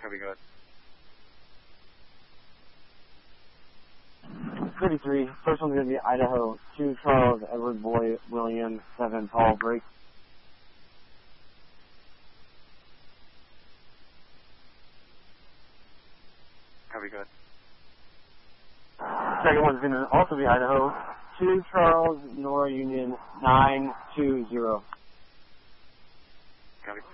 Copy, go ahead. 33. First one's going to be Idaho. 2 Charles Edward Boy William 7 Paul Break. Copy, go ahead. Second one's going to also be Idaho. 2 Charles Nora Union 920. Copy.